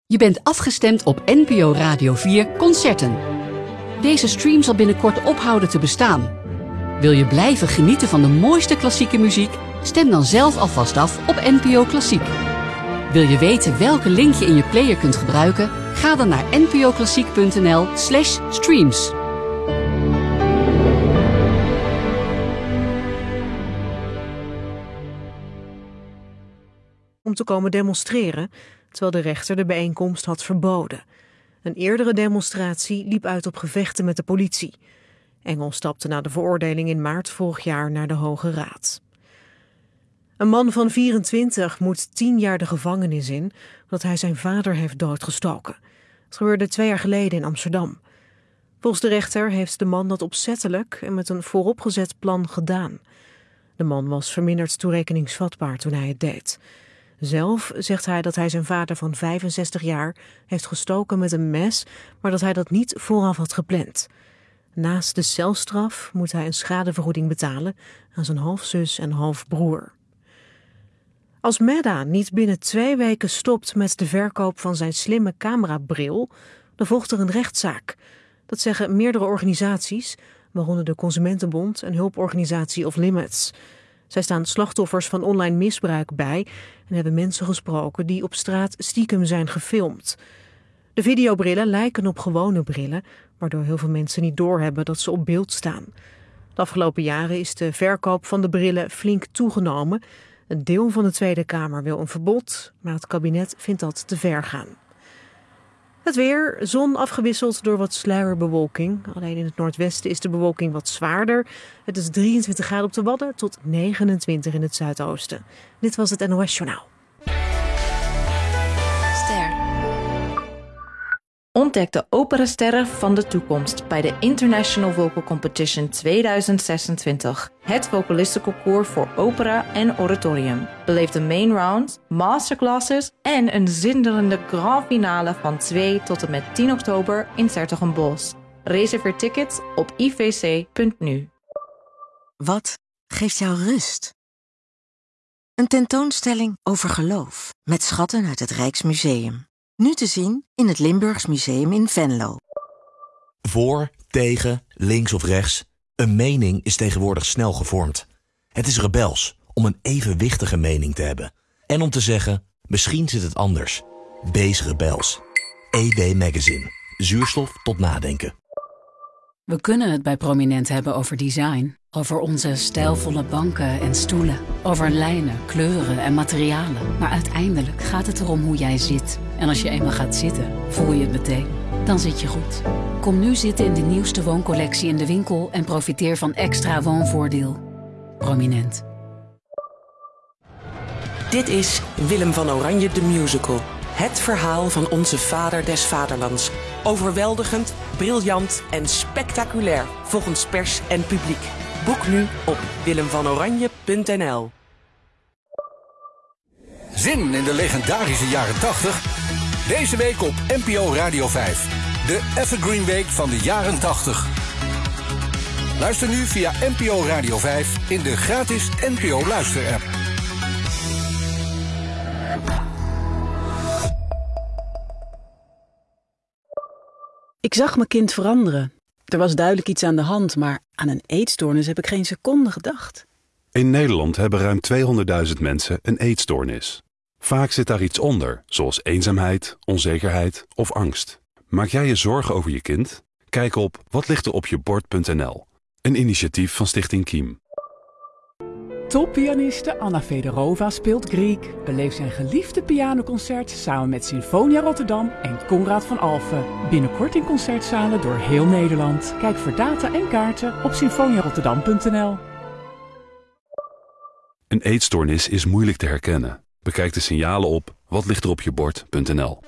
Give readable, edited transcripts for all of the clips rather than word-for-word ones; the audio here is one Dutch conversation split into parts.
Je bent afgestemd op NPO Radio 4 Concerten. Deze stream zal binnenkort ophouden te bestaan. Wil je blijven genieten van de mooiste klassieke muziek? Stem dan zelf alvast af op NPO Klassiek. Wil je weten welke link je in je player kunt gebruiken? Ga dan naar npoklassiek.nl/streams. Om te komen demonstreren, terwijl de rechter de bijeenkomst had verboden. Een eerdere demonstratie liep uit op gevechten met de politie. Engel stapte na de veroordeling in maart vorig jaar naar de Hoge Raad. Een man van 24 moet 10 jaar de gevangenis in, omdat hij zijn vader heeft doodgestoken. Het gebeurde 2 jaar geleden in Amsterdam. Volgens de rechter heeft de man dat opzettelijk en met een vooropgezet plan gedaan. De man was verminderd toerekeningsvatbaar toen hij het deed. Zelf zegt hij dat hij zijn vader van 65 jaar heeft gestoken met een mes, maar dat hij dat niet vooraf had gepland. Naast de celstraf moet hij een schadevergoeding betalen aan zijn halfzus en halfbroer. Als Meta niet binnen 2 weken stopt met de verkoop van zijn slimme camerabril, dan volgt er een rechtszaak. Dat zeggen meerdere organisaties, waaronder de Consumentenbond en hulporganisatie Off Limits. Zij staan slachtoffers van online misbruik bij en hebben mensen gesproken die op straat stiekem zijn gefilmd. De videobrillen lijken op gewone brillen, waardoor heel veel mensen niet doorhebben dat ze op beeld staan. De afgelopen jaren is de verkoop van de brillen flink toegenomen. Een deel van de Tweede Kamer wil een verbod, maar het kabinet vindt dat te ver gaan. Het weer, zon afgewisseld door wat sluierbewolking. Alleen in het noordwesten is de bewolking wat zwaarder. Het is 23 graden op de Wadden tot 29 in het zuidoosten. Dit was het NOS Journaal. Ster. Ontdek de operasterren van de toekomst bij de International Vocal Competition 2026. Het vocalistenconcours voor opera en oratorium. Beleef de main round, masterclasses en een zinderende grand finale van 2 tot en met 10 oktober in 's-Hertogenbosch. Reserveer tickets op ivc.nu. Wat geeft jou rust? Een tentoonstelling over geloof met schatten uit het Rijksmuseum. Nu te zien in het Limburgs Museum in Venlo. Voor, tegen, links of rechts. Een mening is tegenwoordig snel gevormd. Het is rebels om een evenwichtige mening te hebben. En om te zeggen, misschien zit het anders. Wees rebels. ED Magazine. Zuurstof tot nadenken. We kunnen het bij Prominent hebben over design. Over onze stijlvolle banken en stoelen. Over lijnen, kleuren en materialen. Maar uiteindelijk gaat het erom hoe jij zit. En als je eenmaal gaat zitten, voel je het meteen. Dan zit je goed. Kom nu zitten in de nieuwste wooncollectie in de winkel en profiteer van extra woonvoordeel. Prominent. Dit is Willem van Oranje de Musical. Het verhaal van onze vader des vaderlands. Overweldigend, briljant en spectaculair volgens pers en publiek. Boek nu op willemvanoranje.nl. Zin in de legendarische jaren 80? Deze week op NPO Radio 5. De Evergreen Week van de jaren 80. Luister nu via NPO Radio 5 in de gratis NPO Luister-app. Ik zag mijn kind veranderen. Er was duidelijk iets aan de hand, maar aan een eetstoornis heb ik geen seconde gedacht. In Nederland hebben ruim 200.000 mensen een eetstoornis. Vaak zit daar iets onder, zoals eenzaamheid, onzekerheid of angst. Maak jij je zorgen over je kind? Kijk op watlichteropjebord.nl. Een initiatief van Stichting Kiem. Toppianiste Anna Fedorova speelt Griek. Beleef zijn geliefde pianoconcert samen met Sinfonia Rotterdam en Konrad van Alphen. Binnenkort in concertzalen door heel Nederland. Kijk voor data en kaarten op sinfoniarotterdam.nl. Een eetstoornis is moeilijk te herkennen. Bekijk de signalen op watlichteropjebord.nl.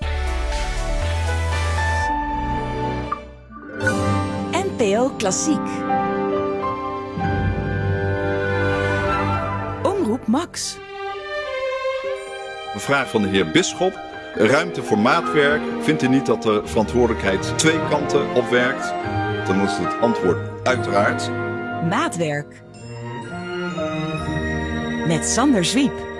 NPO Klassiek. Omroep Max. Een vraag van de heer Bisschop. Ruimte voor maatwerk. Vindt u niet dat de verantwoordelijkheid 2 kanten opwerkt? Dan is het antwoord uiteraard. Maatwerk. Met Sander Zwiep.